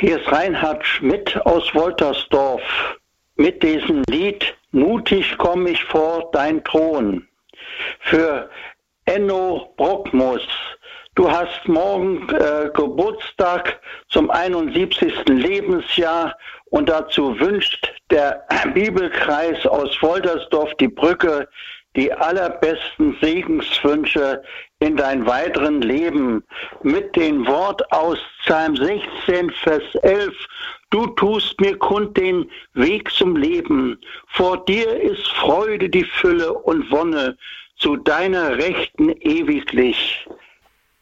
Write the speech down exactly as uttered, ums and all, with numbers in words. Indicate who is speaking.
Speaker 1: Hier ist Reinhard Schmidt aus Woltersdorf mit diesem Lied Mutig komm ich vor dein Thron. Für Enno Brockmus. Du hast morgen äh, Geburtstag zum einundsiebzigsten Lebensjahr und dazu wünscht der Bibelkreis aus Woltersdorf die Brücke die allerbesten Segenswünsche in dein weiteren Leben mit dem Wort aus Psalm sechzehn, Vers elf. Du tust mir kund den Weg zum Leben. Vor dir ist Freude die Fülle und Wonne, zu deiner Rechten ewiglich.